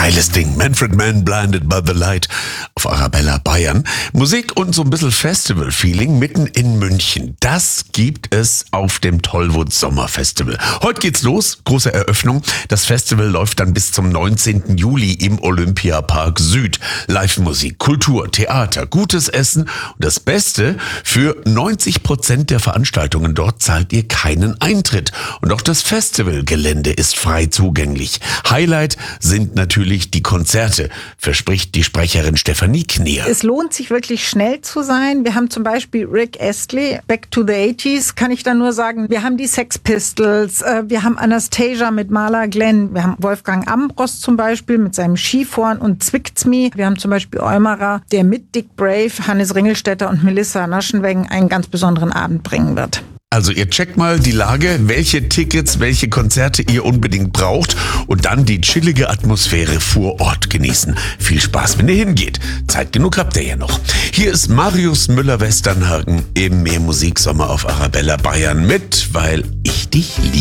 Geiles Ding. Manfred Mann, Blinded by the Light auf Arabella Bayern. Musik und so ein bisschen Festival-Feeling mitten in München. Das gibt es auf dem Tollwood Sommerfestival. Heute geht's los, große Eröffnung. Das Festival läuft dann bis zum 19. Juli im Olympiapark Süd. Live-Musik, Kultur, Theater, gutes Essen und das Beste, für 90% der Veranstaltungen dort zahlt ihr keinen Eintritt. Und auch das Festivalgelände ist frei zugänglich. Highlight sind natürlich die Konzerte, verspricht die Sprecherin Stefanie Knier. Es lohnt sich wirklich schnell zu sein. Wir haben zum Beispiel Rick Astley, Back to the 80s, kann ich da nur sagen. Wir haben die Sex Pistols, wir haben Anastasia mit Marla Glenn, wir haben Wolfgang Ambros zum Beispiel mit seinem Skihorn und Zwickt's Mi. Wir haben zum Beispiel Eumerer, der mit Dick Brave, Hannes Ringelstetter und Melissa Naschenweng einen ganz besonderen Abend bringen wird. Also ihr checkt mal die Lage, welche Tickets, welche Konzerte ihr unbedingt braucht und dann die chillige Atmosphäre vor Ort genießen. Viel Spaß, wenn ihr hingeht. Zeit genug habt ihr ja noch. Hier ist Marius Müller-Westernhagen im Mehr Musik Sommer auf Arabella Bayern mit Weil ich dich liebe.